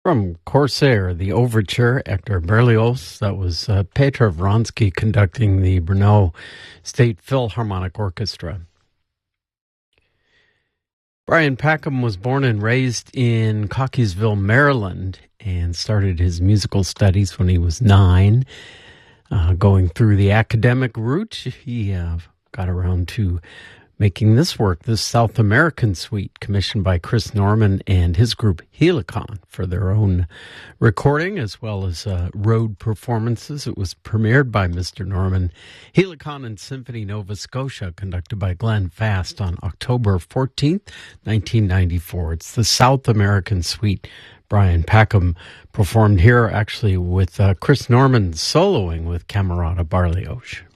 From Corsair, the Overture, Hector Berlioz. That was Petr Vronsky conducting the Brno State Philharmonic Orchestra. Brian Packham was born and raised in Cockeysville, Maryland, and started his musical studies when he was 9. Going through the academic route, he got around to making this work, this South American suite, commissioned by Chris Norman and his group Helicon for their own recording, as well as road performances. It was premiered by Mr. Norman. Helicon and Symphony Nova Scotia, conducted by Glenn Fast on October 14th, 1994. It's the South American suite. Brian Packham performed here, actually, with Chris Norman soloing with Camerata Berlioz.